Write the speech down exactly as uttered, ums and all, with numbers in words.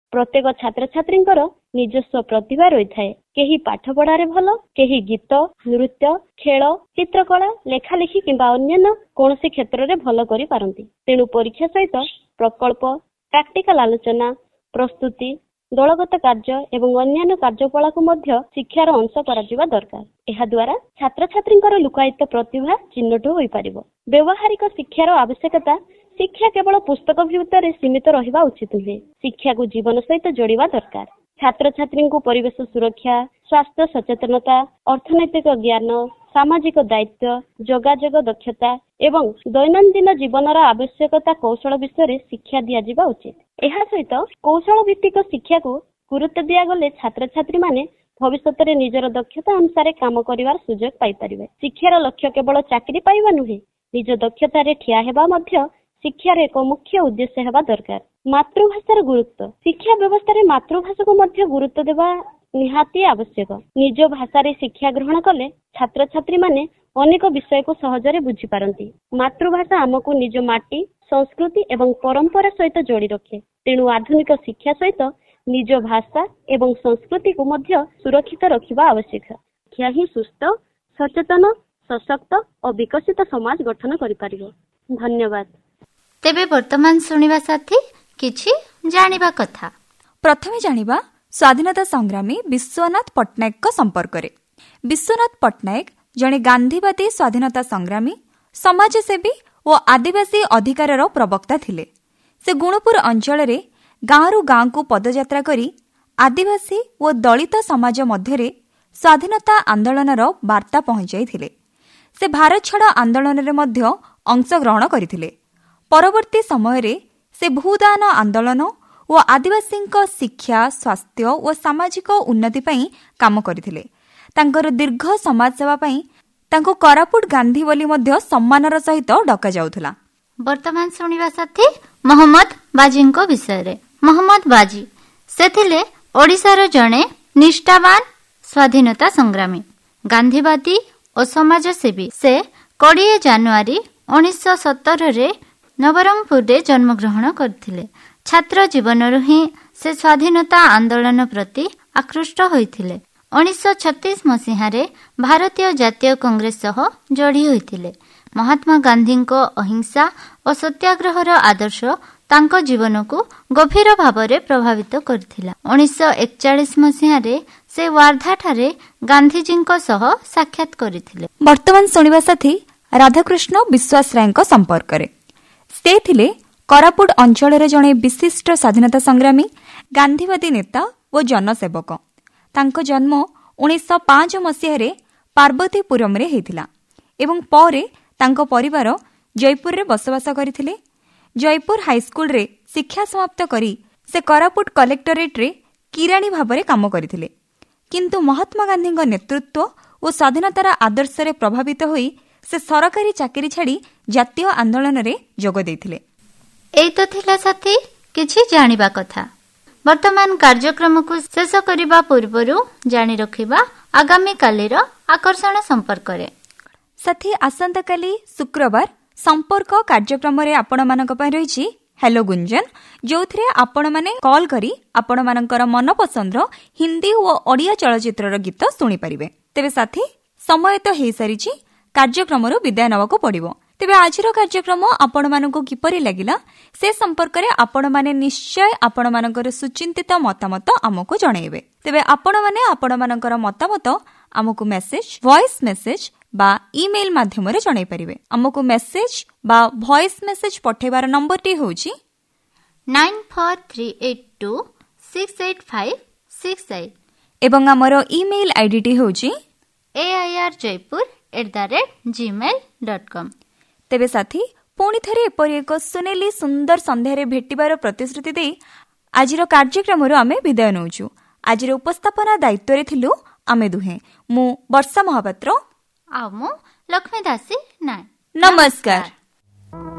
प्रत्येक छात्र छात्रींकर ନିଜସ୍ୱ प्रतिभा ରହିଥାଏ। केही पाठ पढ़ारे भल, केही गीत, नृत्य, खेल, चित्रकला, लेखालेखी किंबा अन्य कौनसी क्षेत्र रे भल करि पारंती। तेणु परीक्षा सहित प्रकल्प, प्रैक्टिकल आलोचना, प्रस्तुति, दलगत कार्य एवं अन्य कार्यकलाप मध्य शिक्षार अंश करा दरकार। एहा द्वारा छात्र छात्रींकर लुकायित प्रतिभा चिन्हट होई पारिबो। व्यवहारिक शिक्षार आवश्यकता शिक्षा केवल पुस्तक भितर सीमित रहिबा उचित नुहे। शिक्षा को जीवन सहित जोड़िबा दरकार। छात्र छात्री को परिवेश सुरक्षा, स्वास्थ्य सचेतनता, अर्थनैतिक ज्ञान, सामाजिक दायित्व, जोगाजोग दक्षता एवं दैनंदिन जीवनर आवश्यकता कौशल विषय शिक्षा दिया जिबा उचित। एहा सहित कौशल भित्तिक शिक्षा को गुरुत्व दिया गले छात्र छात्री माने भविष्य में निजर दक्षता अनुसार काम करिवार सुजोग पाई परिबे। शिक्षार लक्ष्य केवल चाकरी पाइबा नुहे, निज दक्षता रे ठिया हेबा मध्य शिक्षार एक मुख्य उद्देश्य हेबा दरकार। मातृभाषार गुरुत्व शिक्षा व्यवस्था रे मातृभाषा को मध्य गुरुत्व देवा निहाती आवश्यक। निज भाषा रे शिक्षा ग्रहण कले छात्र छात्री माने अनेक विषय को सहजरे बुझी पारंती। मातृभाषा हमको निज माटी, संस्कृति एवं परंपरा सहित जोड़ी रखे। तेणु आधुनिक शिक्षा सहित निज भाषा एवं संस्कृति को मध्य सुरक्षित रखिबा आवश्यक। शिक्षा ही सुस्थ, सचेतन, सशक्त और विकसित समाज गठन करि पारिबो। धन्यवाद। तेबे वर्तमान सुनिबा साथी किछि जानिबा कथा। प्रथमे जानिबा स्वाधीनता संग्रामी विश्वनाथ पट्टनायक संपर्क रे। विश्वनाथ पट्टनायक जणे गांधीवादी स्वाधीनता संग्रामी, समाजसेवी और आदिवासी अधिकार प्रवक्ता थिले। से गुणपुर अंचल रे गाँरु गाँ को पदयात्रा करी आदिवासी और दलित समाज मध्य स्वाधीनता आंदोलन वार्ता पहुंचाई थिले। से भारत छाड़ आंदोलन रे मध्य अंशग्रहण करथिले। परवर्ती समय रे से भूदान आंदोलन और आदिवासी शिक्षा, स्वास्थ्य और सामाजिक उन्नति पई काम करथिले। तांकर दीर्घ समाज सेवा पई तांको कोरापुट गांधी बोली मध्य सम्मानर सहित डका जाउथला। वर्तमान सुनिबा साथी मोहम्मद बाजी को विषय रे। मोहम्मद बाजी से थिले ओडिशार जणे निष्ठावान स्वाधीनता संग्रामी, गांधीवादी और समाजसेवी। से बीस जनवरी उन्नीस सौ सत्तर रे नवरंगपुर रे जन्म ग्रहण करथिले। छात्र जीवन ही से स्वाधीनता आंदोलन प्रति आकृष्ट होइथिले। उन्नीस सौ छत्तीस मसीह रे भारतीय जातीय कांग्रेस सह जोड़ी होइथिले। महात्मा गांधी को अहिंसा और सत्याग्रहर आदर्श तांको जीवन को गभीर भाव में प्रभावित करथिला। उन्नीस सौ एकचालीस मसीह रे से वार्धा ठारे गांधीजी को सह साक्षात करथिले। वर्तमान सुनिबा साथी राधाकृष्ण विश्वास राय संपर्क रे। से थिले कोरापुट अंचल रे जणे विशिष्ट स्वाधीनता संग्रामी, गांधीवादी नेता और जनसेवक। तांको जन्म उन्नीस सौ पांच मसीह रे पार्वतीपुरम रे हेतिला एवं परे तांको परिवार जयपुर रे बसवास करथिले। जयपुर हाईस्कूल रे शिक्षा समाप्त करी से कोरापुट कलेक्टरेट रे किराणी भाबरे काम करथिले। किंतु महात्मा गांधी नेतृत्व और स्वाधीनतार आदर्श रे प्रभावित होई से सरकारी चाकरी छाड़ी जातीय आंदोलन रे जोग देथिले। एई तो थिला साथी किछि जानिबा कथा। वर्तमान कार्यक्रम को शेष करिबा पूर्वरु जानि रखिबा आगामी कालीर आकर्षण संपर्क रे। साथी आसंता काली शुक्रवार संपर्क कार्यक्रम रे आपण मानक पय रहिछि हेलो गुंजन, जोथरे आपण माने कॉल करी आपण मानकर मन पसंदर हिंदी और ओडिया चलचित्रर गीत सुनि परिबे। तेबे साथी समय तो हेई सारिछि, कार्यक्रम विदाय नवाको पड़िबो। तेबे आजिर कार्यक्रम आपण मानकु किपरि लागिला से संपर्क रे आपण माने निश्चय आपण मानकर सुचिंतित मतामत आमको जणाइबे। तेबे आपण माने आपण मानकर मतामत आमको मेसेज, वॉइस मेसेज बा ईमेल माध्यम रे जणाइ परिबे। आमको मेसेज बा वॉइस मेसेज पठेबार नंबर टी होची nine four three eight to six eight five six eight एवं हमर ईमेल आईडी टी होची ए I R Jaipur at the rate Gmail dot com. तेबे साथी पुणी थरे एपरि एक सुनेली सुंदर संध्यारे भेटिबार प्रतिश्रुति दे आजिर कार्यक्रम आमे विदाय नौचु। आजिर उपस्थापना दायित्व रे थिलु आमे दुहे, मु वर्षा महापात्र आ मु लक्ष्मी दासी नाय। नमस्कार।